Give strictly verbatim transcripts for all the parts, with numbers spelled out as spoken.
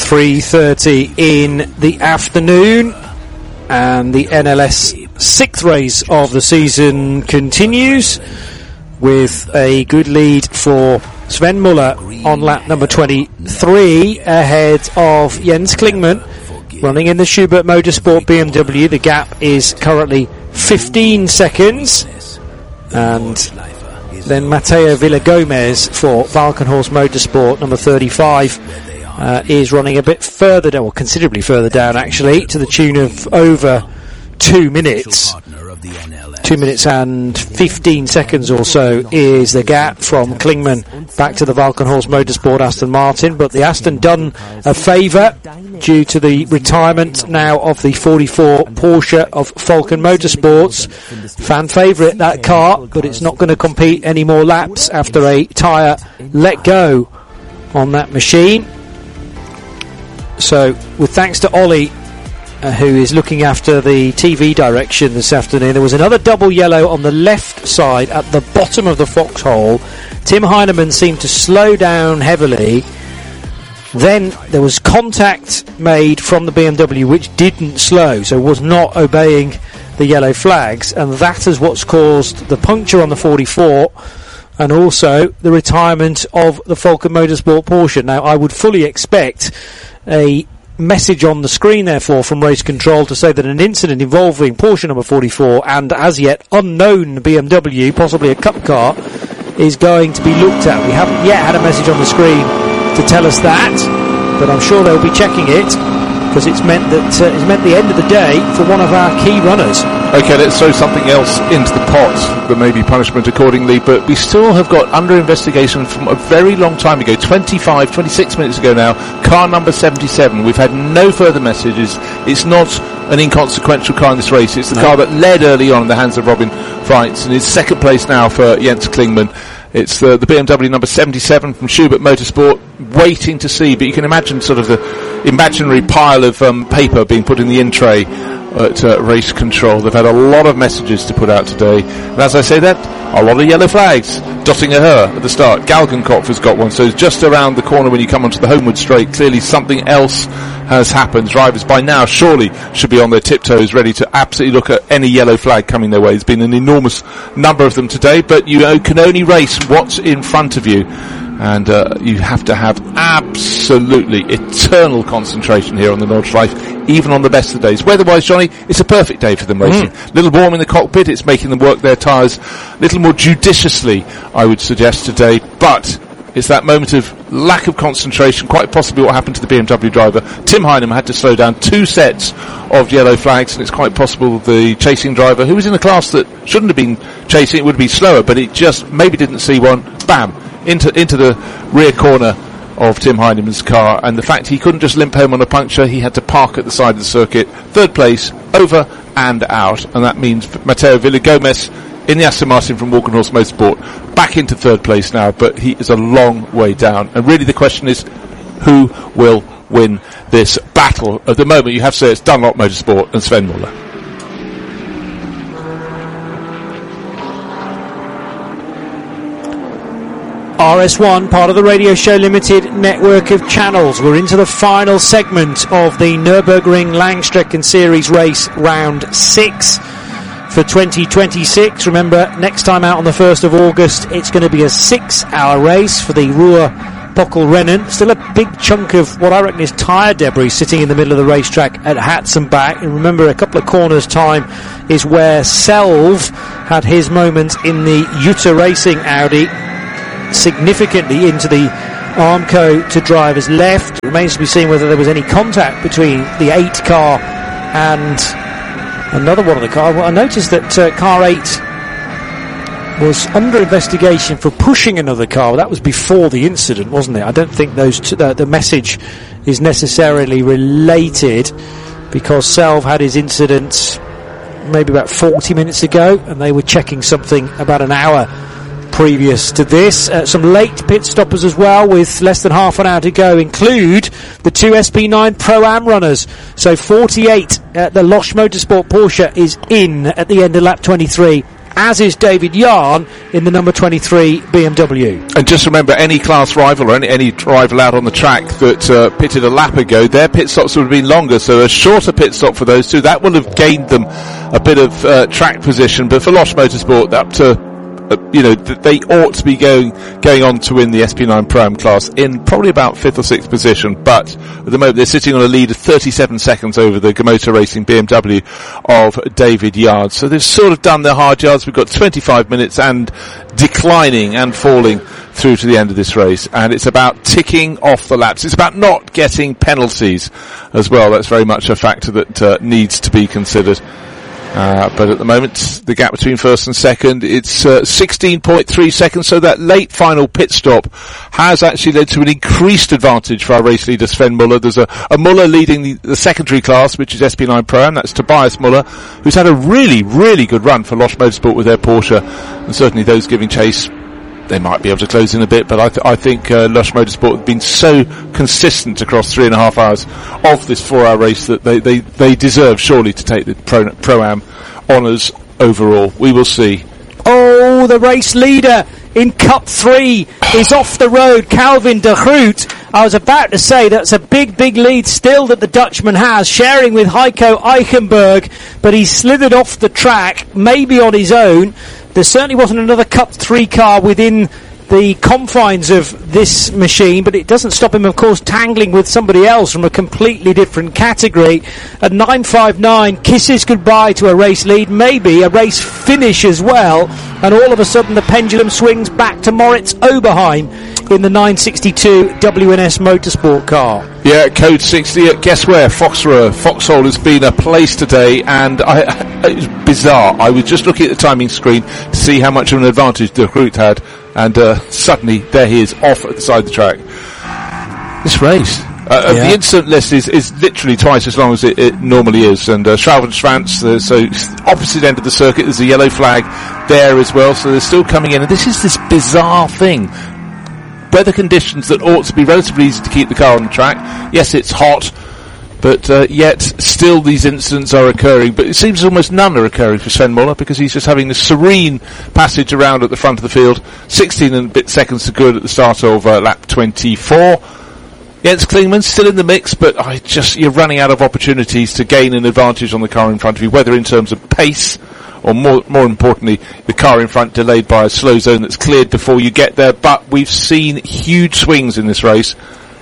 three thirty in the afternoon, and the N L S sixth race of the season continues with a good lead for Sven Muller on lap number twenty-three ahead of Jens Klingmann running in the Schubert Motorsport B M W. The gap is currently fifteen seconds, and then Matteo Villagomez for Valkenhorst Motorsport number thirty-five uh, is running a bit further down, or considerably further down actually, to the tune of over two minutes. Two minutes and fifteen seconds or so is the gap from Klingmann back to the Valkenhorst Motorsport Aston Martin, but the Aston done a favour due to the retirement now of the forty-four Porsche of Falken Motorsports. Fan favourite, that car, but it's not going to compete any more laps after a tyre let go on that machine. So with thanks to Ollie, Uh, who is looking after the T V direction this afternoon, there was another double yellow on the left side at the bottom of the foxhole. Tim Heinemann seemed to slow down heavily. Then there was contact made from the B M W which didn't slow, so was not obeying the yellow flags, and that is what's caused the puncture on the forty-four and also the retirement of the Falken Motorsport Porsche. Now I would fully expect a message on the screen therefore from race control to say that an incident involving Porsche number forty-four and as yet unknown B M W, possibly a cup car, is going to be looked at. We haven't yet had a message on the screen to tell us that, but I'm sure they'll be checking it, because it's meant that uh, it's meant the end of the day for one of our key runners. Okay, let's throw something else into the pot that may be punishment accordingly, but we still have got under investigation from a very long time ago, twenty-five, twenty-six minutes ago now, car number seventy-seven. We've had no further messages. It's not an inconsequential car in this race. It's the no. car that led early on in the hands of Robin Freitz, and is second place now for Jens Klingmann. It's uh, the B M W number seventy-seven from Schubert Motorsport, waiting to see, but you can imagine sort of the imaginary pile of um, paper being put in the in tray at uh, race control. They've had a lot of messages to put out today, and as I say that, a lot of yellow flags dotting a her at the start. Galgenkopf has got one, so it's just around the corner when you come onto the homeward straight. Clearly something else has happened. Drivers by now surely should be on their tiptoes, ready to absolutely look at any yellow flag coming their way. There's been an enormous number of them today, but you know, can only race what's in front of you, and uh, you have to have absolutely eternal concentration here on the Nordschleife, even on the best of days. Weather-wise, Johnny, it's a perfect day for them racing. Mm. Little warm in the cockpit, it's making them work their tyres a little more judiciously, I would suggest, today, but it's that moment of lack of concentration, quite possibly what happened to the B M W driver. Tim Heinemann had to slow down two sets of yellow flags, and it's quite possible the chasing driver, who was in a class that shouldn't have been chasing, it would be slower, but it just maybe didn't see one, bam, into into the rear corner of Tim Heinemann's car, and the fact he couldn't just limp home on a puncture, he had to park at the side of the circuit. Third place, over and out, and that means Matteo Villagomez in the Aston Martin from Walkenhorst Motorsport back into third place now, but he is a long way down, and really the question is, who will win this battle? At the moment you have to say it's Dunlop Motorsport and Sven Muller. R S one, part of the Radio Show Limited network of channels. We're into the final segment of the Nürburgring Langstrecken Series race, round six for twenty twenty-six. Remember, next time out on the first of August, it's going to be a six-hour race for the Ruhr Pockelrennen. Still a big chunk of what I reckon is tyre debris sitting in the middle of the racetrack at Hatzenbach. And remember, a couple of corners time is where Selv had his moment in the Jutta Racing Audi, significantly into the Armco to driver's left. It remains to be seen whether there was any contact between the eight car and another one of the car. Well, I noticed that uh, car eight was under investigation for pushing another car. That was before the incident, wasn't it? I don't think those t- uh, the message is necessarily related, because Selv had his incident maybe about forty minutes ago, and they were checking something about an hour previous to this. Uh, some late pit stoppers as well, with less than half an hour to go, include the two S P nine Pro-Am runners. So forty-eight, uh, the Losch Motorsport Porsche is in at the end of lap twenty-three. as is David Yarn in the number twenty-three B M W. And just remember, any class rival or any, any rival out on the track that uh, pitted a lap ago, their pit stops would have been longer, so a shorter pit stop for those two. That will have gained them a bit of uh, track position, but for Losh Motorsport, up to Uh, you know, th- they ought to be going going on to win the S P nine Pro-Am class in probably about fifth or sixth position, but at the moment they're sitting on a lead of thirty-seven seconds over the Gamoto Racing B M W of David Yard. So they've sort of done their hard yards. We've got twenty-five minutes and declining and falling through to the end of this race, and it's about ticking off the laps. It's about not getting penalties as well. That's very much a factor that uh, needs to be considered. Uh, but at the moment, the gap between first and second, it's uh, sixteen point three seconds, so that late final pit stop has actually led to an increased advantage for our race leader, Sven Muller. There's a, a Muller leading the, the secondary class, which is S P nine Pro-Am. That's Tobias Muller, who's had a really, really good run for Losh Motorsport with their Porsche, and certainly those giving chase, they might be able to close in a bit, but I, th- I think uh, Losh Motorsport have been so consistent across three and a half hours of this four-hour race that they, they, they deserve surely to take the Pro- Pro-Am honours overall. We will see. Oh, the race leader in Cup three is off the road, Calvin de Groot. I was about to say that's a big, big lead still that the Dutchman has, sharing with Heiko Eichenberg, but he slithered off the track, maybe on his own. There certainly wasn't another Cup three car within the confines of this machine, but it doesn't stop him, of course, tangling with somebody else from a completely different category. At nine five nine, kisses goodbye to a race lead, maybe a race finish as well, and all of a sudden the pendulum swings back to Moritz Oberheim in the nine sixty-two W N S Motorsport car. Yeah, code sixty. Guess where? Foxborough. Foxhole has been a place today, and I, it was bizarre. I was just looking at the timing screen to see how much of an advantage De Groot had, and uh, suddenly there he is off at the side of the track. This race. Uh, yeah. The incident list is, is literally twice as long as it, it normally is, and uh, Schravensschwanz, uh, so opposite end of the circuit, there's a yellow flag there as well, so they're still coming in, and this is this bizarre thing. Weather conditions that ought to be relatively easy to keep the car on the track. Yes, it's hot, but uh, yet still these incidents are occurring. But it seems almost none are occurring for Sven Muller, because he's just having a serene passage around at the front of the field. sixteen and a bit seconds to good at the start of uh, lap twenty-four. Jens Klingmann still in the mix, but I just you're running out of opportunities to gain an advantage on the car in front of you, whether in terms of pace, or more, more importantly, the car in front delayed by a slow zone that's cleared before you get there. But we've seen huge swings in this race.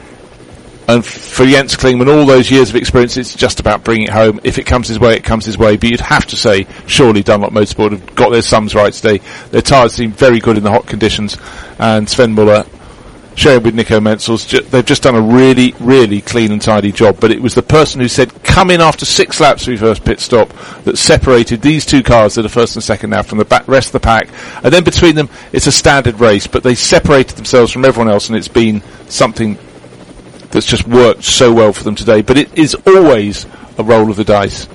And for Jens Klingmann, all those years of experience, it's just about bringing it home. If it comes his way, it comes his way. But you'd have to say, surely Dunlop Motorsport have got their sums right today. Their tyres seem very good in the hot conditions. And Sven Muller, sharing with Nico Mentzels, ju- they've just done a really, really clean and tidy job. But it was the person who said, come in after six laps of your first pit stop, that separated these two cars that are first and second now from the back, rest of the pack. And then between them, it's a standard race. But they separated themselves from everyone else, and it's been something that's just worked so well for them today. But it is always a roll of the dice.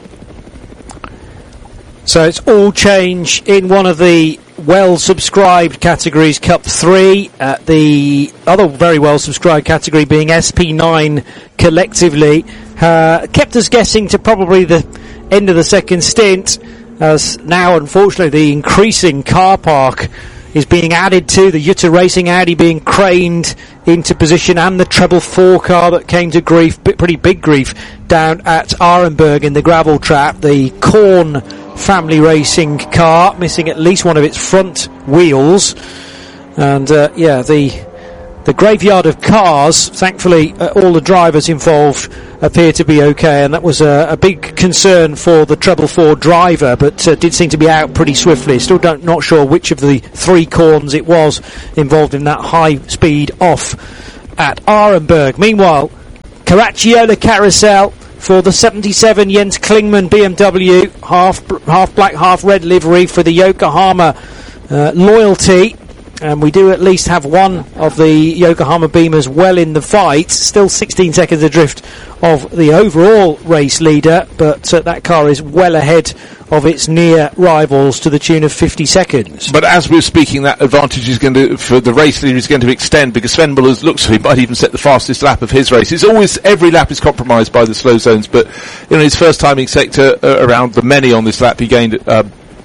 So it's all change in one of the well-subscribed categories, Cup three. Uh, the other very well-subscribed category being S P nine collectively. Uh, kept us guessing to probably the end of the second stint, as now, unfortunately, the increasing car park is being added to, the Jutta Racing Audi being craned into position, and the treble four car that came to grief, pretty big grief, down at Arenberg in the gravel trap. The Korn family racing car missing at least one of its front wheels, and uh, yeah, the the graveyard of cars. Thankfully, uh, all the drivers involved appear to be okay, and that was a, a big concern for the treble four driver, but uh, did seem to be out pretty swiftly. Still don't not sure which of the three corns it was involved in that high speed off at Arenberg. Meanwhile, Caracciolo Carousel for the seventy-seven Jens Klingmann B M W, half half black, half red livery for the Yokohama uh, loyalty. And we do at least have one of the Yokohama Beamers well in the fight. Still sixteen seconds adrift of the overall race leader, but uh, that car is well ahead of its near rivals to the tune of fifty seconds. But as we're speaking, that advantage is going to, for the race leader, is going to extend, because Sven Muller looks like he might even set the fastest lap of his race. It's always, every lap is compromised by the slow zones, but in his first timing sector uh, around the many on this lap, he gained uh,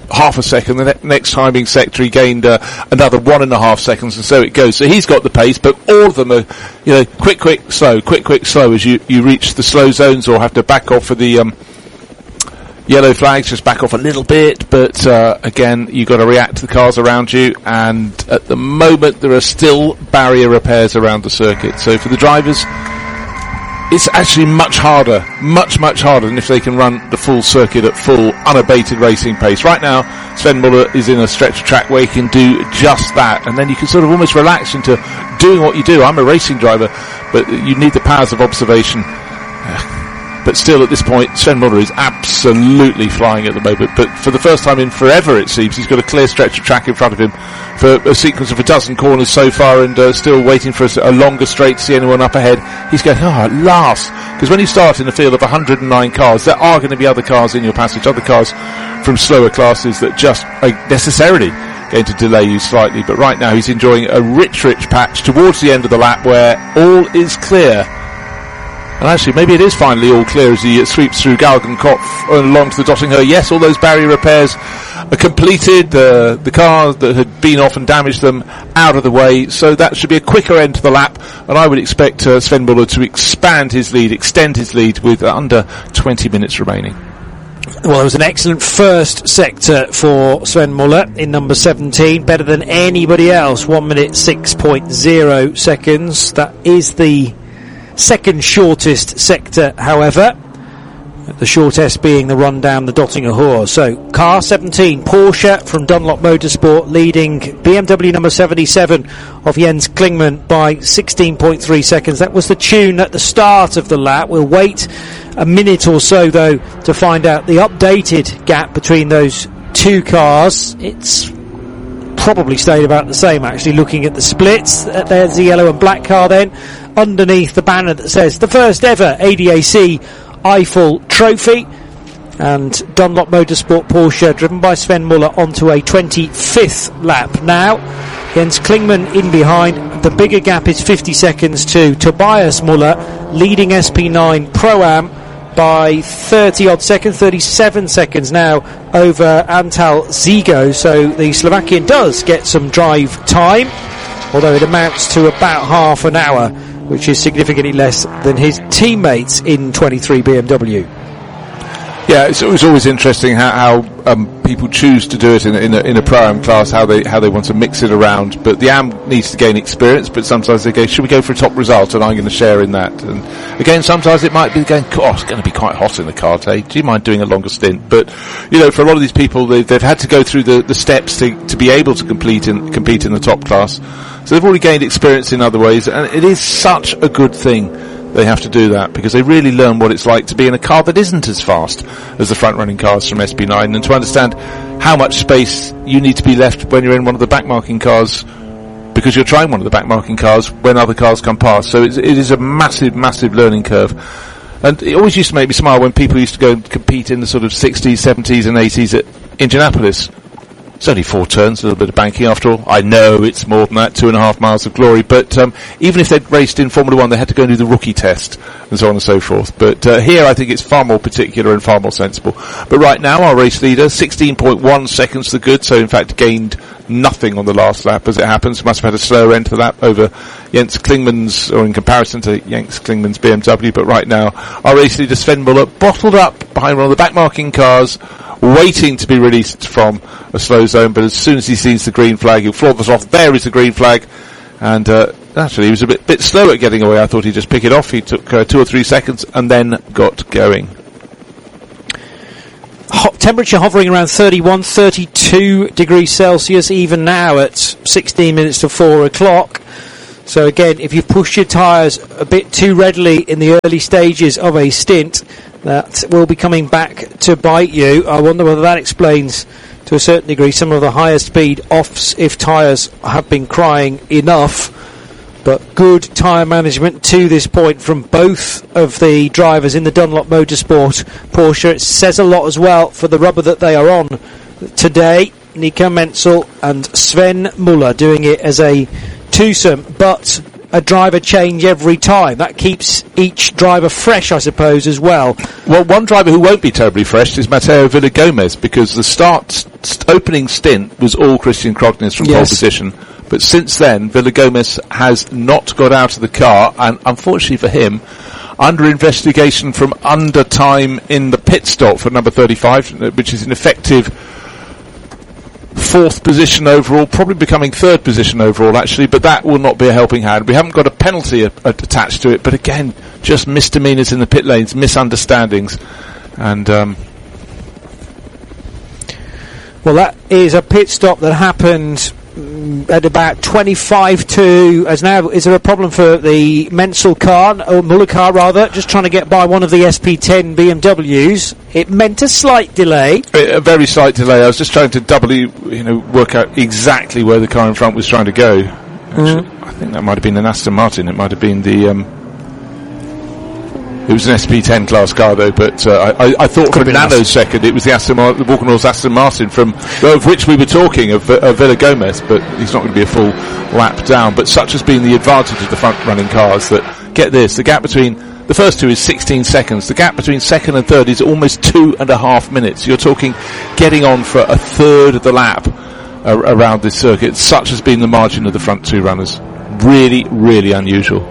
half a second. The ne- next timing sector he gained uh, another one and a half seconds, and so it goes. So he's got the pace, but all of them are, you know, quick, quick, slow, quick, quick, slow as you, you reach the slow zones or have to back off for the um, yellow flags, just back off a little bit. But uh, again, you've got to react to the cars around you, and at the moment there are still barrier repairs around the circuit. So for the drivers, it's actually much harder, much, much harder than if they can run the full circuit at full, unabated racing pace. Right now, Sven Muller is in a stretch of track where he can do just that, and then you can sort of almost relax into doing what you do. I'm a racing driver, but you need the powers of observation. But still, at this point, Sven Muller is absolutely flying at the moment. But for the first time in forever, it seems, he's got a clear stretch of track in front of him for a sequence of a dozen corners so far, and uh, still waiting for a, a longer straight to see anyone up ahead. He's going, oh, at last. Because when you start in a field of one hundred nine cars, there are going to be other cars in your passage, other cars from slower classes that just are necessarily going to delay you slightly. But right now, he's enjoying a rich, rich patch towards the end of the lap where all is clear. And actually, maybe it is finally all clear as he uh, sweeps through Galgenkopf and along to the Dottinger. Yes, all those barrier repairs are completed. Uh, the car that had been off and damaged them out of the way. So that should be a quicker end to the lap. And I would expect uh, Sven Muller to expand his lead, extend his lead with uh, under twenty minutes remaining. Well, it was an excellent first sector for Sven Muller in number seventeen. Better than anybody else. one minute six point oh seconds. That is the second shortest sector, however, the shortest being the run down the Dottinger Hoor. So car seventeen, Porsche from Dunlop Motorsport, leading B M W number seventy-seven of Jens Klingmann by sixteen point three seconds. That was the tune at the start of the lap. We'll wait a minute or so though to find out the updated gap between those two cars. It's probably stayed about the same, actually, looking at the splits. There's the yellow and black car then, underneath the banner that says the first ever A D A C Eiffel Trophy, and Dunlop Motorsport Porsche driven by Sven Muller onto a twenty-fifth lap now. Jens Klingmann in behind. The bigger gap is fifty seconds to Tobias Muller, leading S P nine Pro-Am by thirty odd seconds, thirty-seven seconds now over Antal Zigo. So the Slovakian does get some drive time, although it amounts to about half an hour, which is significantly less than his teammates in twenty-three B M W. Yeah, it's, it's always interesting how, how um, people choose to do it in, in a, in a Pro-Am class, how they how they want to mix it around. But the A M needs to gain experience, but sometimes they go, should we go for a top result? And I'm going to share in that. And again, sometimes it might be going, oh, it's going to be quite hot in the car today. Do you mind doing a longer stint? But, you know, for a lot of these people, they've, they've had to go through the, the steps to, to be able to complete in, compete in the top class. So they've already gained experience in other ways, and it is such a good thing they have to do that, because they really learn what it's like to be in a car that isn't as fast as the front-running cars from S P nine, and to understand how much space you need to be left when you're in one of the backmarking cars, because you're trying one of the backmarking cars when other cars come past. So it's, it is a massive, massive learning curve. And it always used to make me smile when people used to go and compete in the sort of sixties, seventies and eighties at Indianapolis. It's only four turns, a little bit of banking after all. I know it's more than that, two and a half miles of glory. But um, even if they'd raced in Formula One, they had to go and do the rookie test and so on and so forth. But uh, here I think it's far more particular and far more sensible. But right now our race leader, sixteen point one seconds to good, so in fact gained nothing on the last lap as it happens. Must have had a slower end to the lap over Jens Klingmann's, or in comparison to Jens Klingmann's B M W. But right now our race leader Sven Muller bottled up behind one of the backmarking cars, waiting to be released from a slow zone, but as soon as he sees the green flag, he'll flog us off. There is the green flag, and uh, actually he was a bit bit slow at getting away. I thought he'd just pick it off. He took uh, two or three seconds and then got going. Hot temperature hovering around thirty-one, thirty-two degrees Celsius even now at sixteen minutes to four o'clock. So again, if you've pushed your tyres a bit too readily in the early stages of a stint, that will be coming back to bite you. I wonder whether that explains, to a certain degree, some of the higher speed offs if tyres have been crying enough. But good tyre management to this point from both of the drivers in the Dunlop Motorsport Porsche. It says a lot as well for the rubber that they are on today. Nico Menzel and Sven Muller doing it as a twosome. But a driver change every time. That keeps each driver fresh, I suppose, as well. Well, one driver who won't be terribly fresh is Mateo Villagomez, because the start st- opening stint was all Christian Krognes from yes. pole position. But since then, Villagomez has not got out of the car, and unfortunately for him, under investigation from under time in the pit stop for number thirty-five, which is an effective fourth position overall, probably becoming third position overall actually, but that will not be a helping hand. We haven't got a penalty a- a- attached to it, but again, just misdemeanors in the pit lanes, misunderstandings, and um well, that is a pit stop that happened at about twenty-five to, as now, is there a problem for the Menzel car, or Muller car rather, just trying to get by one of the S P ten B M Ws? It meant a slight delay. A, a very slight delay. I was just trying to doubly, you know, work out exactly where the car in front was trying to go. Actually, mm. I think that might have been an Aston Martin. It might have been the, um, it was an S P ten class car though, but uh, I, I thought Could for a nanosecond it was the Aston Martin, the Walker-North Aston Martin from, of which we were talking, of, uh, of Villagomez, but he's not going to be a full lap down. But such has been the advantage of the front-running cars that, get this, the gap between the first two is sixteen seconds. The gap between second and third is almost two and a half minutes. You're talking getting on for a third of the lap uh, around this circuit. Such has been the margin of the front two runners. Really, really unusual.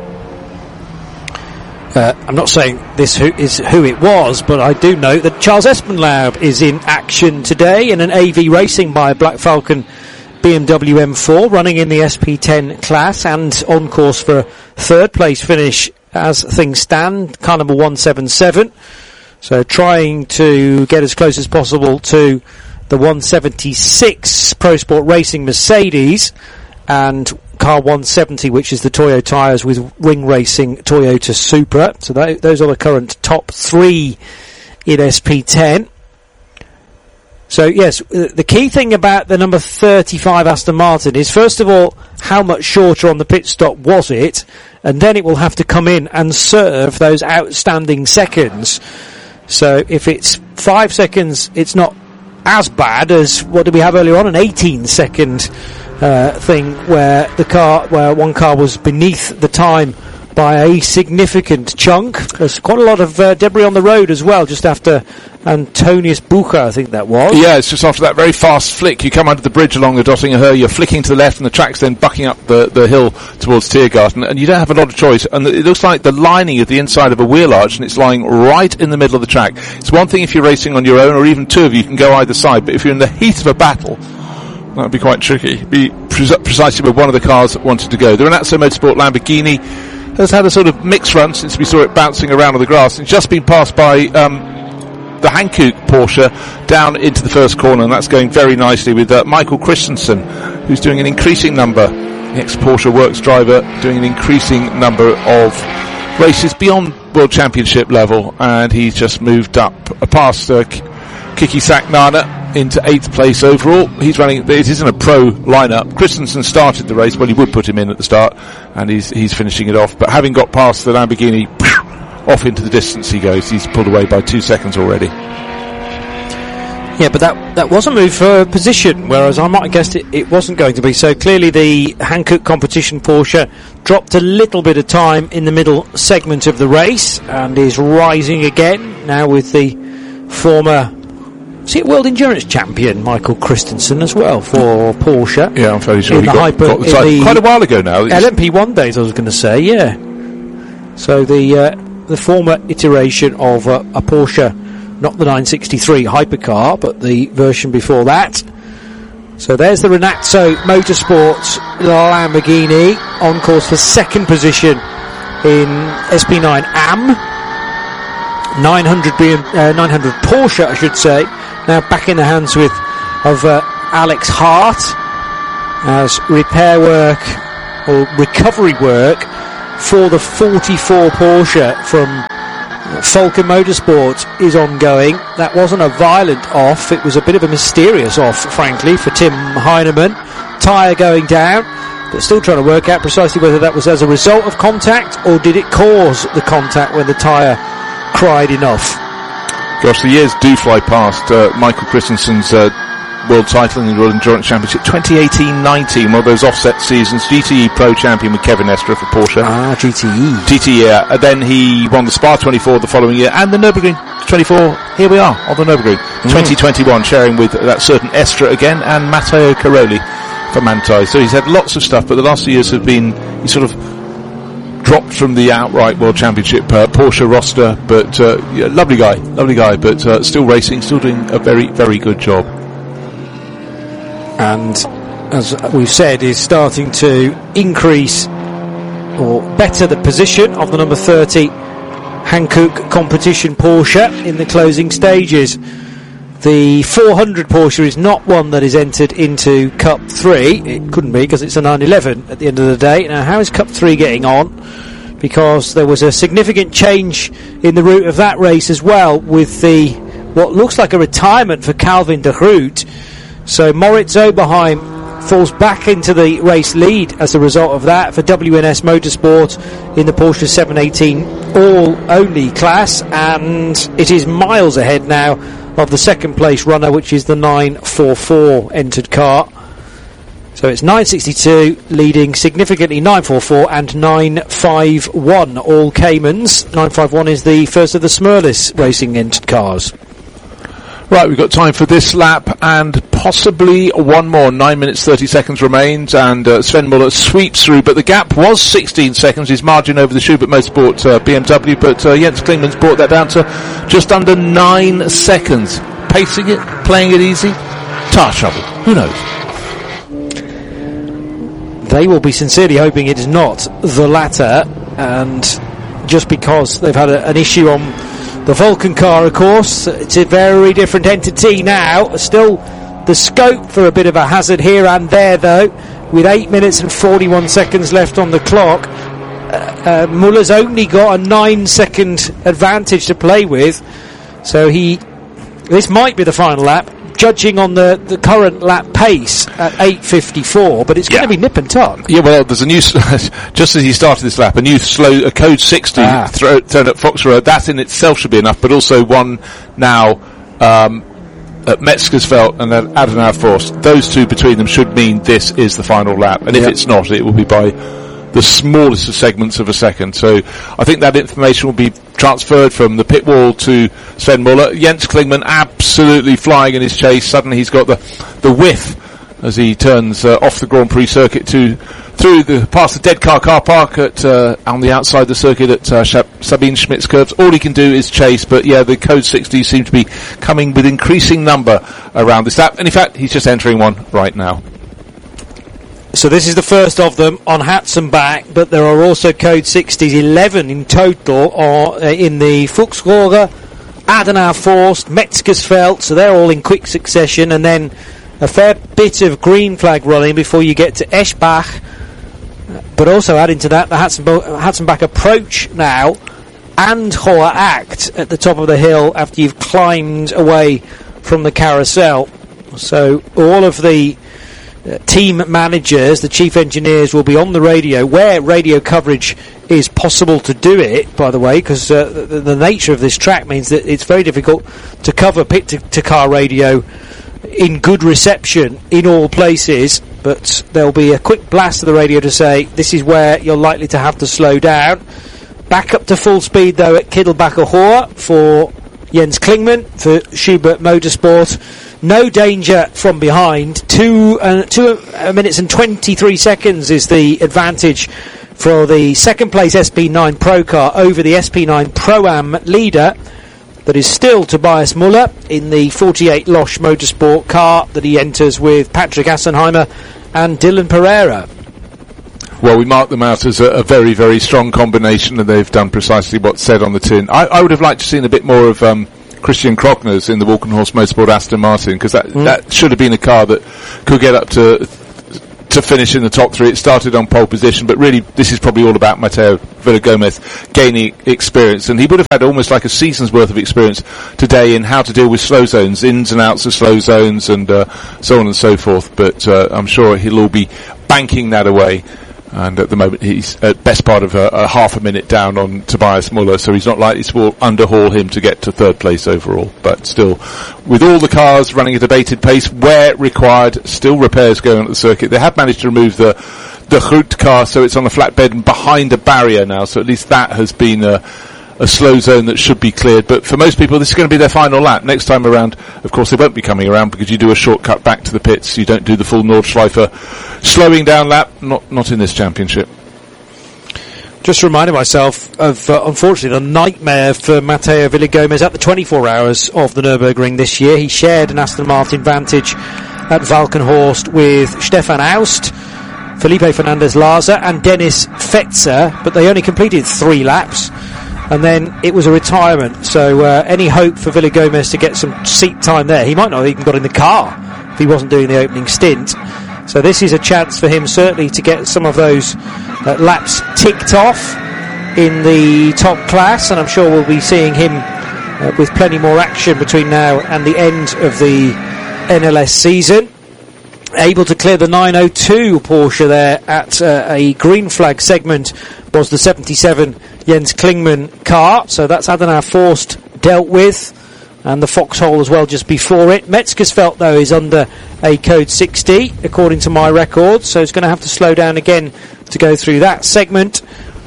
Uh, I'm not saying this who is who it was, but I do know that Charles Espenlaub is in action today in an A V Racing by Black Falcon B M W M four, running in the S P ten class and on course for a third place finish as things stand, car number one seventy-seven. So trying to get as close as possible to the one seventy-six Pro Sport Racing Mercedes and car one seventy, which is the Toyo tyres with Ring Racing Toyota Supra. So that, those are the current top three in S P ten. So yes, the key thing about the number thirty-five Aston Martin is, first of all, how much shorter on the pit stop was it, and then it will have to come in and serve those outstanding seconds. So if it's five seconds, it's not as bad as, what did we have earlier on, an eighteen second Uh, thing where the car, where one car was beneath the time by a significant chunk. There's quite a lot of uh, debris on the road as well, just after Antonius Bucher, I think that was. Yeah, it's just after that very fast flick. You come under the bridge along the Dottinger, you're flicking to the left, and the track's then bucking up the, the hill towards Tiergarten, and you don't have a lot of choice. And it looks like the lining of the inside of a wheel arch, and it's lying right in the middle of the track. It's one thing if you're racing on your own, or even two of you can go either side, but if you're in the heat of a battle, that would be quite tricky. Be pre- precisely where one of the cars wanted to go. The Renazzo Motorsport Lamborghini has had a sort of mixed run since we saw it bouncing around on the grass. It's just been passed by um, the Hankook Porsche down into the first corner, and that's going very nicely with uh, Michael Christensen, who's doing an increasing number, the ex-Porsche Works driver, doing an increasing number of races beyond World Championship level, and he's just moved up uh, past uh, Kiki Saknana into eighth place overall. He's running, it isn't a pro lineup. Christensen started the race, well, he would put him in at the start, and he's he's finishing it off. But having got past the Lamborghini, off into the distance he goes. He's pulled away by two seconds already. Yeah, but that that was a move for position, whereas I might have guessed it, it wasn't going to be. So clearly the Hankook competition Porsche dropped a little bit of time in the middle segment of the race and is rising again now with the former, see it, World Endurance Champion Michael Christensen as well for Porsche. Yeah, I'm fairly sure he the got, hyper, got the time quite a while ago now. L M P one days, I was going to say, yeah. So the uh, the former iteration of uh, a Porsche, not the nine sixty-three hypercar, but the version before that. So there's the Renazzo Motorsports Lamborghini on course for second position in S P nine A M. nine hundred, B M, uh, nine hundred Porsche, I should say, now back in the hands with of uh, Alex Hart, as repair work or recovery work for the forty-four Porsche from Falcon Motorsport is ongoing. That wasn't a violent off, it was a bit of a mysterious off, frankly, for Tim Heinemann. Tyre going down, but still trying to work out precisely whether that was as a result of contact or did it cause the contact when the tyre cried enough. Gosh, the years do fly past. uh, Michael Christensen's uh, world title in the World Endurance Championship, twenty eighteen nineteen, one of those offset seasons, G T E Pro Champion with Kevin Estre for Porsche. Ah, G T E. G T E, yeah. And then he won the Spa twenty-four the following year, and the Nürburgring twenty-four, here we are, on the Nürburgring, mm. twenty twenty-one, sharing with that certain Estre again, and Matteo Caroli for Manthey. So he's had lots of stuff, but the last few years have been, he sort of dropped from the outright World Championship uh, Porsche roster, but uh, yeah, lovely guy, lovely guy, but uh, still racing, still doing a very, very good job. And as we've said, is starting to increase or better the position of the number thirty Hankook competition Porsche in the closing stages. The four hundred Porsche is not one that is entered into Cup three. It couldn't be because it's a nine eleven at the end of the day. Now, how is Cup three getting on? Because there was a significant change in the route of that race as well, with the what looks like a retirement for Calvin de Groot. So Moritz Oberheim falls back into the race lead as a result of that for W N S Motorsport in the Porsche seven eighteen all-only class, and it is miles ahead now of the second place runner, which is the nine forty-four entered car. So it's nine sixty-two leading significantly nine forty-four and nine fifty-one, all Caymans. nine fifty-one is the first of the Smurlis racing entered cars. Right, we've got time for this lap and possibly one more. Nine minutes thirty seconds remains, and uh, Sven Muller sweeps through, but the gap was sixteen seconds, his margin over the Schubert Motorsport uh, B M W, but uh, Jens Klingmann's brought that down to just under nine seconds. Pacing it, playing it easy, tire trouble, who knows? They will be sincerely hoping it is not the latter, and just because they've had a, an issue on the Vulcan car, of course, it's a very different entity now. Still the scope for a bit of a hazard here and there, though, with eight minutes and forty-one seconds left on the clock. Uh, uh, Muller's only got a nine second advantage to play with, so he this might be the final lap, judging on the, the current lap pace at eight fifty-four, but it's going yeah. to be nip and tuck. Yeah, well, there's a new, just as he started this lap, a new slow, a code sixty ah. throw, thrown at Fox Road. That in itself should be enough, but also one now um, at Metzgersfeld and then Adenauer Forst. Those two between them should mean this is the final lap, and if yep. it's not, it will be by the smallest of segments of a second. So I think that information will be transferred from the pit wall to Sven Muller. Jens Klingmann absolutely flying in his chase. Suddenly he's got the the whiff as he turns uh, off the Grand Prix circuit to through the past the dead car car park at uh, on the outside of the circuit at uh, Sabine Schmidt's curves. All he can do is chase, but yeah, the code sixty seem to be coming with increasing number around this lap, and in fact he's just entering one right now. So this is the first of them on Hatzenbach, but there are also code sixties, eleven in total, or uh, in the Fuchsrohre, Adenauer Forst, Metzgersfeld, so they're all in quick succession, and then a fair bit of green flag running before you get to Eschbach, but also adding to that the Hatzenbach, Hatzenbach approach now, and Hoher Act at the top of the hill after you've climbed away from the carousel. So all of the Uh, team managers, the chief engineers, will be on the radio, where radio coverage is possible to do it, by the way, because uh, the, the nature of this track means that it's very difficult to cover pit to, to car radio in good reception in all places, but there'll be a quick blast of the radio to say this is where you're likely to have to slow down. Back up to full speed though at Kittelbacher Hohe for Jens Klingmann for Schubert Motorsport. No danger from behind. Two, uh, two uh, minutes and twenty-three seconds is the advantage for the second place S P nine Pro car over the S P nine Pro-Am leader. That is still Tobias Muller in the forty-eight Losch Motorsport car that he enters with Patrick Assenheimer and Dylan Pereira. Well, we mark them out as a, a very, very strong combination, and they've done precisely what's said on the tin. I, I would have liked to have seen a bit more of um, Christian Krockner's in the Walkenhorst Motorsport Aston Martin, because that, mm. that should have been a car that could get up to to finish in the top three. It started on pole position, but really this is probably all about Mateo Villagomez gaining experience, and he would have had almost like a season's worth of experience today in how to deal with slow zones, ins and outs of slow zones, and uh, so on and so forth. But uh, I'm sure he'll all be banking that away And at the moment, he's at best part of a, a half a minute down on Tobias Muller, so he's not likely to underhaul him to get to third place overall. But still, with all the cars running at a bated pace, where required, still repairs going on at the circuit. They have managed to remove the the Groot car, so it's on a flatbed and behind a barrier now, so at least that has been a, a slow zone that should be cleared. But for most people, this is going to be their final lap. Next time around, of course, they won't be coming around because you do a shortcut back to the pits. You don't do the full Nordschleife slowing down lap, not not in this championship. Just reminded myself of, uh, unfortunately, the nightmare for Matteo Villagomez at the twenty-four hours of the Nürburgring this year. He shared an Aston Martin Vantage at Valkenhorst with Stefan Aust, Felipe Fernandez-Laza and Dennis Fetzer, but they only completed three laps. And then it was a retirement, so uh, any hope for Villagomez to get some seat time there? He might not have even got in the car if he wasn't doing the opening stint. So this is a chance for him certainly to get some of those uh, laps ticked off in the top class, and I'm sure we'll be seeing him uh, with plenty more action between now and the end of the N L S season. Able to clear the nine oh two Porsche there at uh, a green flag segment was the seventy-seven Jens Klingmann car, so that's Adana Forst dealt with, and the foxhole as well just before it. Metzgersfeld though is under a code sixty according to my records, so he's going to have to slow down again to go through that segment.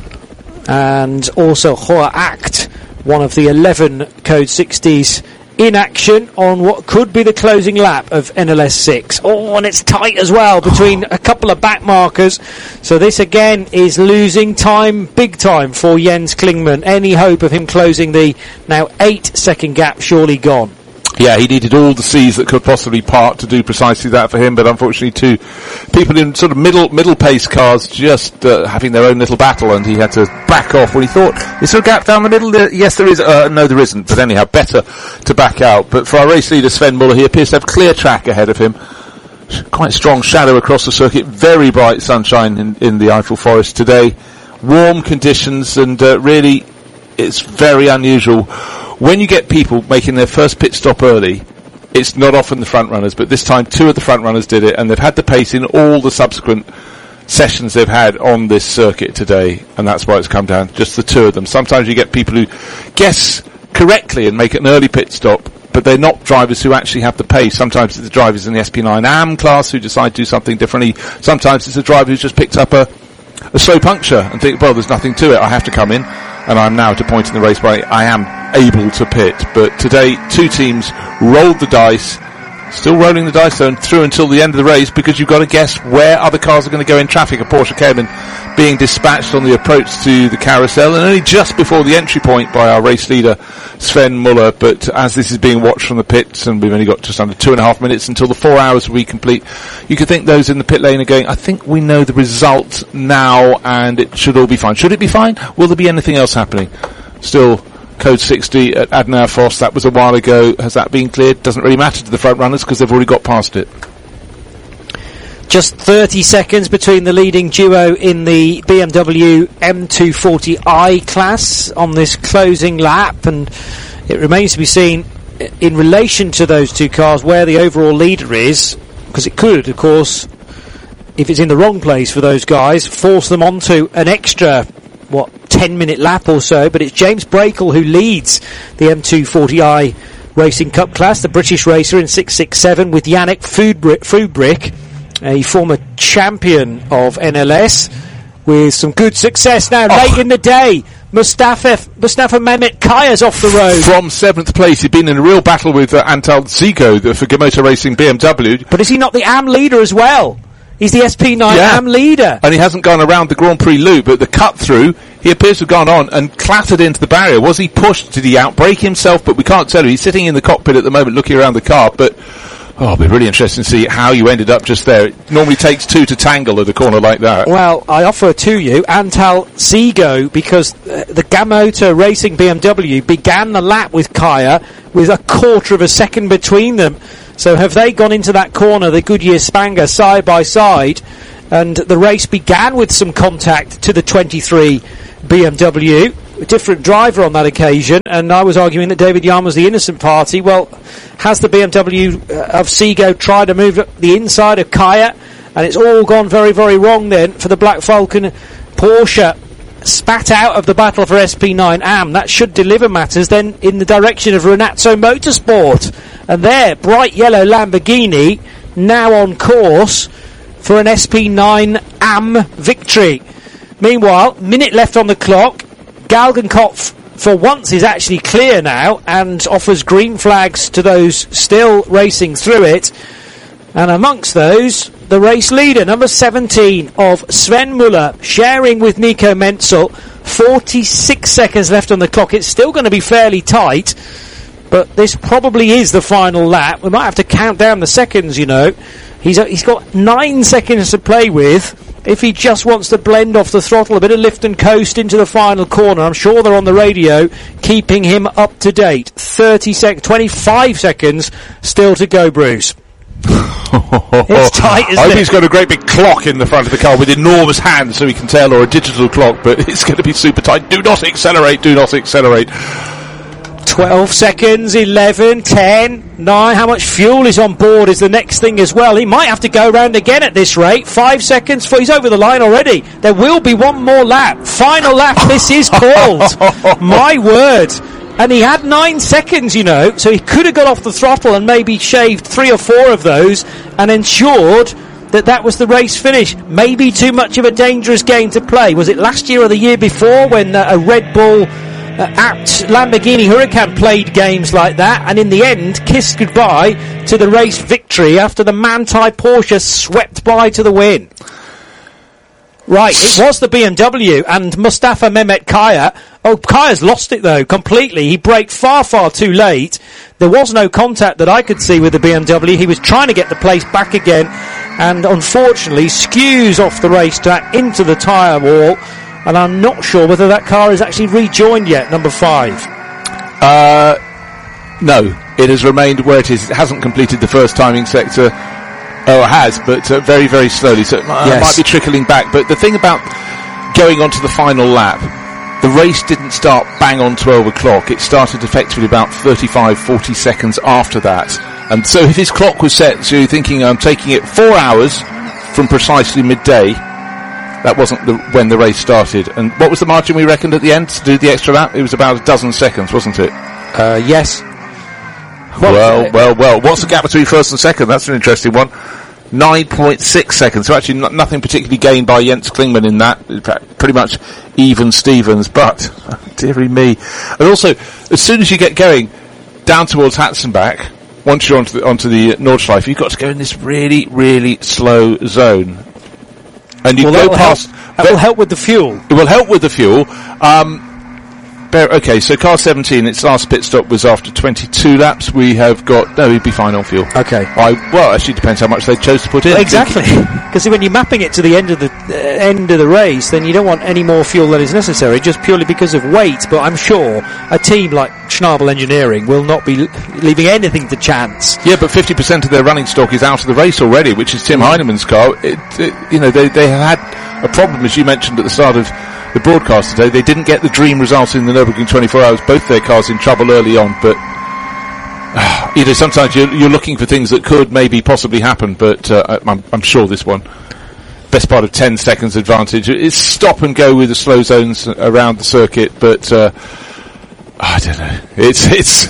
And also Hoa Act, one of the eleven code sixties in action on what could be the closing lap of N L S six. Oh, and it's tight as well between a couple of back markers. So this again is losing time, big time for Jens Klingmann. Any hope of him closing the now eight second gap surely gone. Yeah, he needed all the C's that could possibly part to do precisely that for him, but unfortunately two people in sort of middle middle pace cars just uh, having their own little battle, and he had to back off when he thought, is there a gap down the middle? There, yes, there is. Uh, no, there isn't, but anyhow, better to back out. But for our race leader, Sven Muller, he appears to have clear track ahead of him. Quite strong shadow across the circuit, very bright sunshine in, in the Eiffel Forest today. Warm conditions, and uh, really, it's very unusual. When you get people making their first pit stop early, it's not often the front runners, but this time two of the front runners did it, and they've had the pace in all the subsequent sessions they've had on this circuit today, and that's why it's come down, just the two of them. Sometimes you get people who guess correctly and make an early pit stop, but they're not drivers who actually have the pace. Sometimes it's the drivers in the S P nine A M class who decide to do something differently. Sometimes it's a driver who's just picked up a, a slow puncture and think, well, there's nothing to it, I have to come in. And I'm now at a point in the race where I am able to pit. But today, two teams rolled the dice, still rolling the dice though, and through until the end of the race, because you've got to guess where other cars are going to go in traffic. A Porsche Cayman being dispatched on the approach to the carousel, and only just before the entry point by our race leader, Sven Muller. But as this is being watched from the pits, and we've only got just under two and a half minutes until the four hours will be complete, you could think those in the pit lane are going, I think we know the result now, and it should all be fine. Should it be fine? Will there be anything else happening? Still, code sixty at Adana Forst, that was a while ago. Has that been cleared? Doesn't really matter to the front runners because they've already got past it. Just thirty seconds between the leading duo in the B M W M two forty i class on this closing lap, and it remains to be seen in relation to those two cars where the overall leader is, because it could, of course, if it's in the wrong place for those guys, force them onto an extra, what, ten minute lap or so. But it's James Brakel who leads the M two forty i Racing Cup class, the British racer in six six seven, with Yannick Fubrick, a former champion of N L S, with some good success now. Oh. Late in the day, Mustafa Mustafa Mehmet Kaya's off the road. From seventh place, he'd been in a real battle with uh, Antal Zico the, for Gamoto Racing B M W. But is he not the A M leader as well? He's the S P nine yeah. A M leader. And he hasn't gone around the Grand Prix loop, but the cut through, he appears to have gone on and clattered into the barrier. Was he pushed? Did he outbrake himself? But we can't tell. He's sitting in the cockpit at the moment looking around the car, but oh, it'll be really interesting to see how you ended up just there. It normally takes two to tangle at a corner like that. Well, I offer to you Antal Zico, because uh, the Gamoto Racing B M W began the lap with Kaya with a quarter of a second between them. So have they gone into that corner, the Goodyear Spanger, side by side, and the race began with some contact to the twenty-three B M W. A different driver on that occasion, and I was arguing that David Yarn was the innocent party. Well, has the B M W of Zico tried to move the inside of Kaya and it's all gone very, very wrong then for the Black Falcon. Porsche spat out of the battle for S P nine A M. That should deliver matters then in the direction of Renazzo Motorsport. And there, bright yellow Lamborghini now on course for an S P nine A M victory. Meanwhile, minute left on the clock. Galgenkopf, for once, is actually clear now and offers green flags to those still racing through it. And amongst those, the race leader, number seventeen of Sven Muller, sharing with Nico Menzel. forty-six seconds left on the clock. It's still going to be fairly tight, but this probably is the final lap. We might have to count down the seconds, you know. He's, he's got nine seconds to play with. If he just wants to blend off the throttle, a bit of lift and coast into the final corner. I'm sure they're on the radio keeping him up to date. thirty seconds, twenty-five seconds still to go, Bruce. It's tight, isn't I it? think he's got a great big clock in the front of the car with enormous hands so he can tell, or a digital clock, but it's going to be super tight. Do not accelerate, do not accelerate. twelve seconds, eleven, ten, nine. How much fuel is on board is the next thing as well. He might have to go round again at this rate. Five seconds, for he's over the line already. There will be one more lap. Final lap, this is called. My word. And he had nine seconds, you know, so he could have got off the throttle and maybe shaved three or four of those and ensured that that was the race finish. Maybe too much of a dangerous game to play. Was it last year or the year before when uh, a Red Bull uh, apt Lamborghini Huracan played games like that and in the end kissed goodbye to the race victory after the Manthey Porsche swept by to the win? Right, it was the B M W and Mustafa Mehmet Kaya. Oh, Kaya's lost it though, completely. He braked far, far too late. There was no contact that I could see with the B M W. He was trying to get the place back again and unfortunately skews off the racetrack into the tyre wall. And I'm not sure whether that car is actually rejoined yet, number five. Uh, no, it has remained where it is. It hasn't completed the first timing sector. Oh, it has, but uh, very, very slowly. So it yes. might be trickling back. But the thing about going on to the final lap, the race didn't start bang on twelve o'clock. It started effectively about thirty-five, forty seconds after that. And so if his clock was set, so you're thinking I'm taking it four hours from precisely midday, that wasn't the, when the race started. And what was the margin we reckoned at the end to do the extra lap? It was about a dozen seconds, wasn't it? Uh, yes. Well, well, well, well. What's the gap between first and second? That's an interesting one. nine point six seconds. So actually n- nothing particularly gained by Jens Klingmann in that. In fact, pretty much even Stevens. But, oh, dearie me. And also, as soon as you get going down towards Hatzenbach, once you're onto the, onto the Nordschleife, you've got to go in this really, really slow zone. And you well, go past... Help, that will help with the fuel. It will help with the fuel. Um... Okay, so car seventeen, its last pit stop was after twenty-two laps. We have got... No, he'd be fine on fuel. Okay. I, well, actually depends how much they chose to put in. Well, exactly. Because when you're mapping it to the end of the uh, end of the race, then you don't want any more fuel than is necessary, just purely because of weight. But I'm sure a team like Schnabel Engineering will not be l- leaving anything to chance. Yeah, but fifty percent of their running stock is out of the race already, which is Tim Heinemann's car. It, it, you know, they, they had a problem, as you mentioned at the start of the broadcast today. They didn't get the dream results in the Nürburgring twenty-four hours. Both their cars in trouble early on, but uh, you know, sometimes you're, you're looking for things that could maybe possibly happen, but uh, I'm, I'm sure this one, best part of ten seconds advantage. It's stop and go with the slow zones around the circuit, but uh, I don't know. It's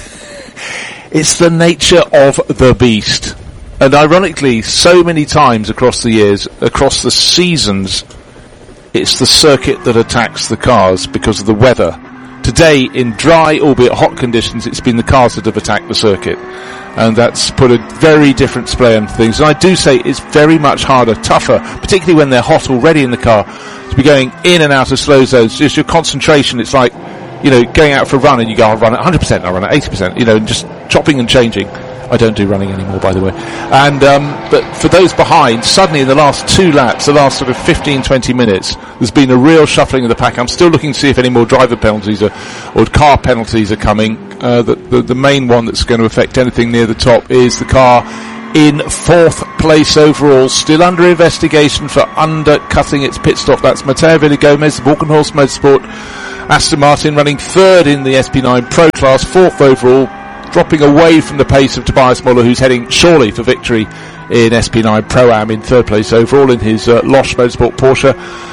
it's it's the nature of the beast. And ironically, so many times across the years, across the seasons, it's the circuit that attacks the cars because of the weather. Today, in dry, albeit hot conditions, it's been the cars that have attacked the circuit. And that's put a very different display on things. And I do say it's very much harder, tougher, particularly when they're hot already in the car, to be going in and out of slow zones. Just your concentration, it's like, you know, going out for a run and you go, I'll run at one hundred percent, I'll run at eighty percent, you know, and just chopping and changing. I don't do running anymore, by the way. And um, but for those behind, suddenly in the last two laps, the last sort of fifteen, twenty minutes, there's been a real shuffling of the pack. I'm still looking to see if any more driver penalties are, or car penalties are coming. Uh, the, the, the main one that's going to affect anything near the top is the car in fourth place overall, still under investigation for undercutting its pit stop. That's Mateo Villagomez, Walkenhorst Motorsport. Aston Martin running third in the S P nine Pro class, fourth overall. dropping away from the pace of Tobias Muller, who's heading surely for victory in S P nine Pro-Am in third place overall in his uh, Losch Motorsport Porsche.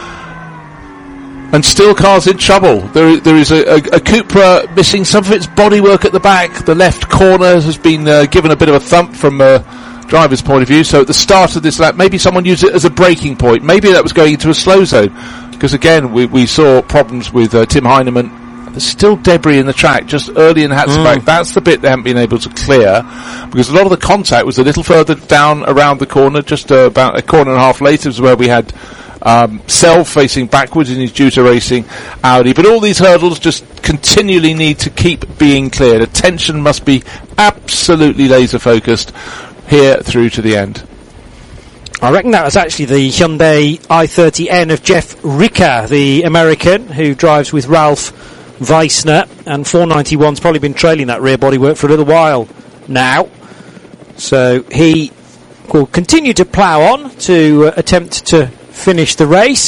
And still cars in trouble. There, there is a, a, a Cupra missing some of its bodywork at the back. The left corner has been uh, given a bit of a thump from a driver's point of view. So at the start of this lap, maybe someone used it as a braking point. Maybe that was going into a slow zone. Because again, we, we saw problems with uh, Tim Heinemann. There's still debris in the track just early in Hatzenbach. Mm. That's the bit they haven't been able to clear. Because a lot of the contact was a little further down around the corner. Just uh, about a corner and a half later was where we had Um, Self facing backwards in his Juta Racing Audi. But all these hurdles just continually need to keep being cleared. Attention must be absolutely laser focused here through to the end. I reckon that was actually the Hyundai i thirty N of Jeff Ricker, the American who drives with Ralph Weissner, and four ninety-one's probably been trailing that rear bodywork for a little while now. So he will continue to plough on to uh, attempt to finish the race.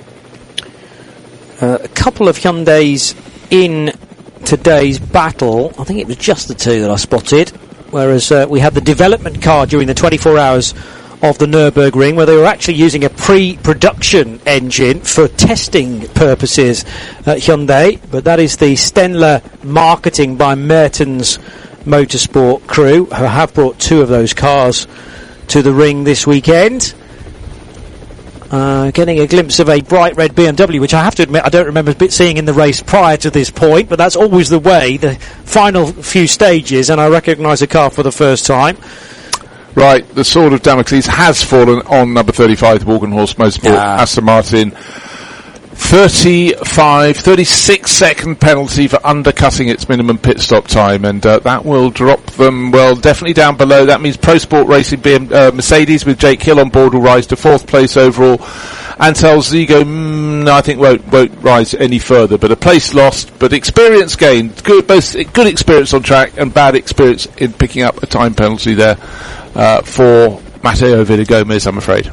Uh, a couple of Hyundais in today's battle. I think it was just the two that I spotted, whereas uh, we had the development car during the twenty-four hours of the Nürburgring, where they were actually using a pre-production engine for testing purposes at Hyundai, but that is the Stenler marketing by Mertens Motorsport crew, who have brought two of those cars to the ring this weekend. Uh, getting a glimpse of a bright red B M W, which I have to admit I don't remember seeing in the race prior to this point, but that's always the way, the final few stages, and I recognise a car for the first time. Right, the sword of Damocles has fallen on number thirty-five, Walkenhorst Motorsport, yeah. Aston Martin. thirty-five, thirty-six second penalty for undercutting its minimum pit stop time, and uh, that will drop them, well, definitely down below. That means Pro Sport Racing B M, uh, Mercedes with Jake Hill on board will rise to fourth place overall. Antel Zigo, mm, I think won't won't rise any further, but a place lost, but experience gained. Good, both good experience on track and bad experience in picking up a time penalty there uh, for Matteo Villagomez, I'm afraid.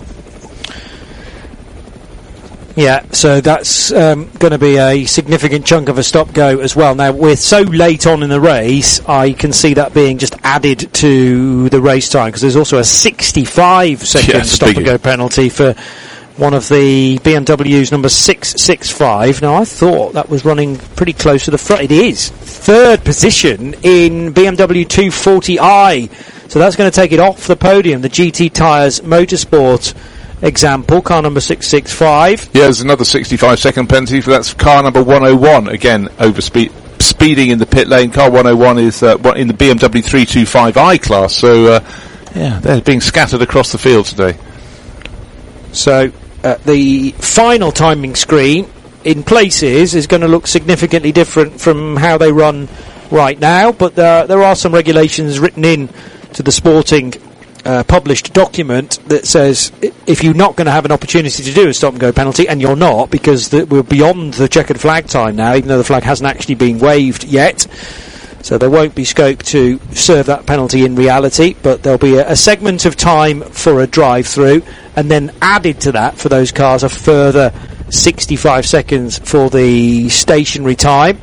Yeah, so that's um, going to be a significant chunk of a stop-go as well. Now, we're so late on in the race, I can see that being just added to the race time, because there's also a sixty-five second yeah, stop-and-go penalty for one of the B M Ws, number six sixty-five. Now, I thought that was running pretty close to the front. It is. Third position in B M W two forty i. So that's going to take it off the podium, the G T Tyres Motorsport example, car number six sixty-five. Yeah, there's another sixty-five second penalty for that's car number one oh one, again over speed, speeding in the pit lane. Car one oh one is uh, in the B M W three twenty-five i class, so uh, yeah, they're being scattered across the field today. So uh, the final timing screen in places is going to look significantly different from how they run right now, but there, there are some regulations written in to the Sporting Uh, published document that says if you're not going to have an opportunity to do a stop and go penalty, and you're not, because the, we're beyond the checkered flag time now, even though the flag hasn't actually been waved yet, so there won't be scope to serve that penalty in reality, but there'll be a, a segment of time for a drive through, and then added to that for those cars a further sixty-five seconds for the stationary time.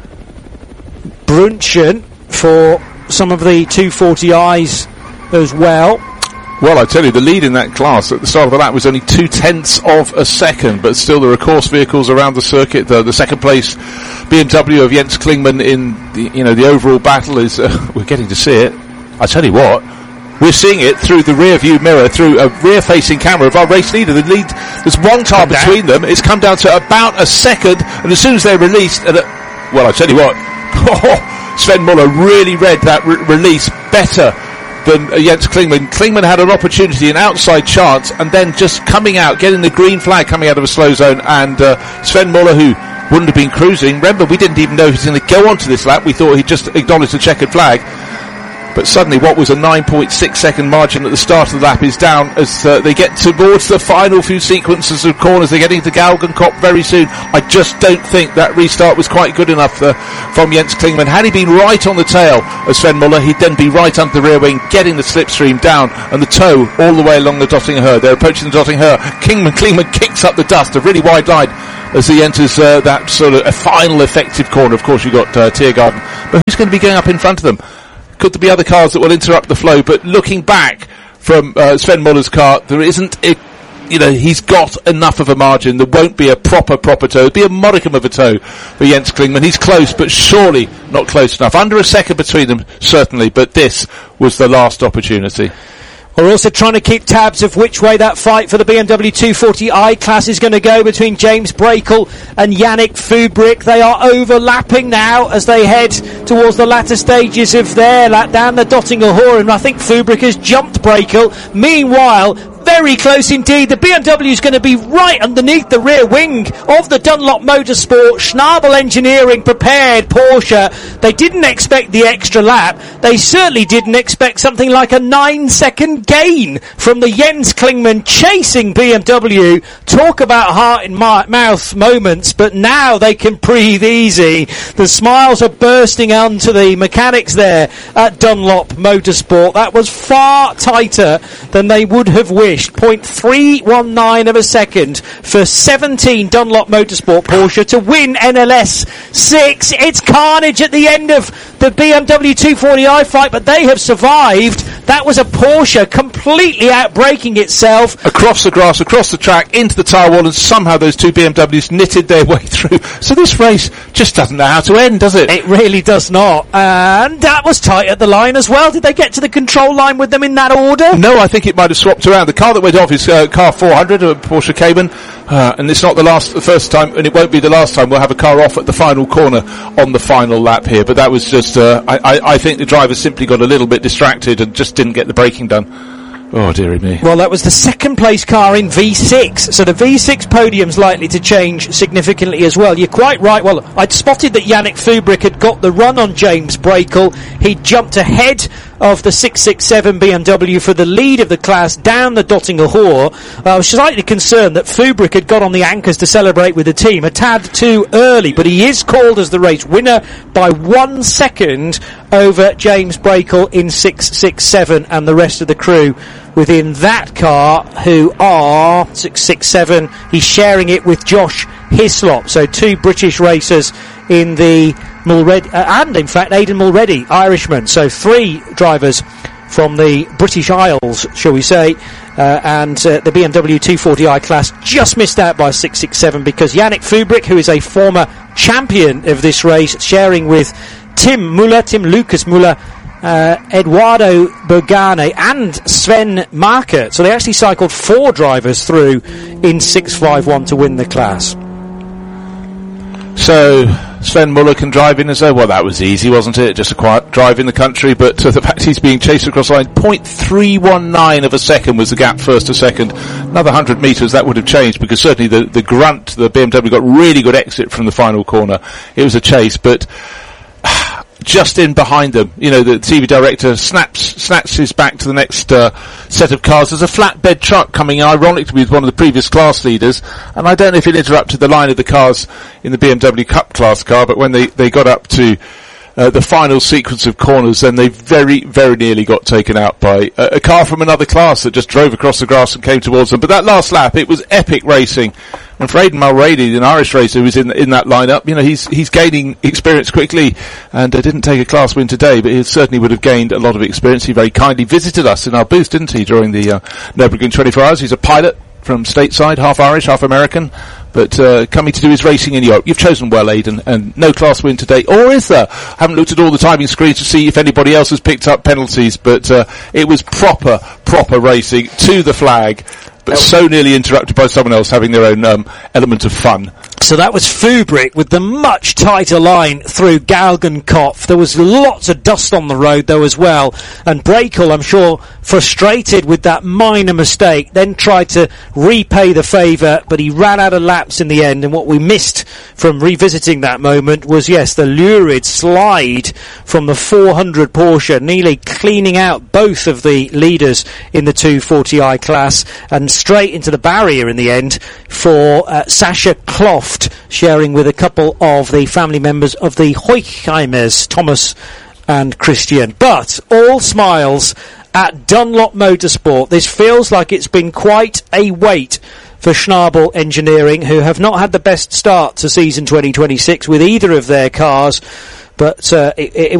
Brunchen for some of the two forty i's as well. Well, I tell you, the lead in that class at the start of the lap was only two tenths of a second, but still there are course vehicles around the circuit. The, the second place B M W of Jens Klingmann in the, you know, the overall battle is, uh, we're getting to see it. I tell you what, we're seeing it through the rear view mirror, through a rear facing camera of our race leader. The lead, there's one car come between down. them. It's come down to about a second, and as soon as they're released, and, uh, well, I tell you what, Sven Muller really read that re- release better than uh, Jens Klingmann. Klingmann had an opportunity, an outside chance, and then just coming out, getting the green flag coming out of a slow zone, and uh, Sven Muller, who wouldn't have been cruising. Remember, we didn't even know he was going to go on to this lap. We thought he'd just acknowledged the checkered flag. But suddenly what was a nine point six second margin at the start of the lap is down as uh, they get towards the final few sequences of corners. They're getting to Galgenkop very soon. I just don't think that restart was quite good enough uh, from Jens Klingmann. Had he been right on the tail of Sven Muller, he'd then be right under the rear wing, getting the slipstream down and the toe all the way along the Dottinger Her. They're approaching the Dottinger Her. Klingmann, Klingmann kicks up the dust, a really wide line as he enters uh, that sort of a final effective corner. Of course, you've got uh, Tiergarten. But who's going to be going up in front of them? Could there be other cars that will interrupt the flow? But looking back from uh, Sven Muller's car, there isn't a, you know, he's got enough of a margin. There won't be a proper, proper tow. There'll be a modicum of a tow for Jens Klingmann. He's close, but surely not close enough. Under a second between them, certainly, but this was the last opportunity. We're also trying to keep tabs of which way that fight for the B M W two forty i class is going to go between James Brakel and Yannick Fubrick. They are overlapping now as they head towards the latter stages of their lap down the Dottinger Hoor, and I think Fubrick has jumped Brakel. Meanwhile, very close indeed. The B M W is going to be right underneath the rear wing of the Dunlop Motorsport. Schnabel Engineering prepared Porsche. They didn't expect the extra lap. They certainly didn't expect something like a nine second gain from the Jens Klingmann chasing B M W. Talk about heart in mouth moments, but now they can breathe easy. The smiles are bursting onto the mechanics there at Dunlop Motorsport. That was far tighter than they would have wished. zero point three one nine of a second for seventeen Dunlop Motorsport Porsche to win N L S six. It's carnage at the end of the B M W two forty i fight, but they have survived. That was a Porsche completely outbraking itself. Across the grass, across the track, into the tyre wall, and somehow those two B M Ws knitted their way through. So this race just doesn't know how to end, does it? It really does not. And that was tight at the line as well. Did they get to the control line with them in that order? No, I think it might have swapped around. The car that went off is uh, car four hundred, a Porsche Cayman, uh, and it's not the last, the first time, and it won't be the last time we'll have a car off at the final corner on the final lap here. But that was just, uh, I, I, I think the driver simply got a little bit distracted and just didn't get the braking done. Oh, dearie me. Well, that was the second place car in V six, so the V six podium's likely to change significantly as well. You're quite right. Well, I'd spotted that Yannick Fubrick had got the run on James Brakel. He jumped ahead of the six sixty-seven B M W for the lead of the class down the Dottinger Hoor. I was slightly concerned that Fubrick had got on the anchors to celebrate with the team a tad too early, but he is called as the race winner by one second over James Brakel in six sixty-seven and the rest of the crew within that car, who are six sixty-seven. He's sharing it with Josh Hislop, so two British racers in the Mulready, uh, and in fact Aidan Mulready, Irishman, so three drivers from the British Isles, shall we say, uh, and uh, the B M W two forty i class just missed out by six sixty-seven because Yannick Fubrick, who is a former champion of this race, sharing with Tim Muller, Tim Lucas Muller, uh, Eduardo Bogane and Sven Markert. So they actually cycled four drivers through in six fifty-one to win the class. So Sven Muller can drive in as though, well, that was easy, wasn't it? Just a quiet drive in the country, but uh, the fact he's being chased across the line, zero point three one nine of a second was the gap first to second. Another one hundred metres, that would have changed, because certainly the, the grunt, the B M W got really good exit from the final corner. It was a chase, but just in behind them, you know, the T V director snaps snatches back to the next uh, set of cars. There's a flatbed truck coming, ironically, with one of the previous class leaders, and I don't know if it interrupted the line of the cars in the B M W Cup class car, but when they, they got up to uh, the final sequence of corners, then they very, very nearly got taken out by a, a car from another class that just drove across the grass and came towards them. But that last lap, it was epic racing. And for Aidan Mulready, an Irish racer who's in in that lineup, you know, he's he's gaining experience quickly, and uh, didn't take a class win today, but he certainly would have gained a lot of experience. He very kindly visited us in our booth, didn't he, during the uh, Nürburgring twenty-four hours. He's a pilot from stateside, half Irish, half American, but uh, coming to do his racing in Europe. You've chosen well, Aidan, and no class win today. Or is there? I haven't looked at all the timing screens to see if anybody else has picked up penalties, but uh, it was proper, proper racing to the flag, but so nearly interrupted by someone else having their own um, element of fun. So that was Fubrick with the much tighter line through Galgenkopf. There was lots of dust on the road though as well, and Brakel, I'm sure, frustrated with that minor mistake, then tried to repay the favour, but he ran out of laps in the end. And what we missed from revisiting that moment was, yes, the lurid slide from the four hundred Porsche, nearly cleaning out both of the leaders in the two forty i class, and straight into the barrier in the end for uh, Sascha Kloft, sharing with a couple of the family members of the Hochheimers, Thomas and Christian. But all smiles at Dunlop Motorsport. This feels like it's been quite a wait for Schnabel Engineering, who have not had the best start to season twenty twenty-six with either of their cars, but uh, it, it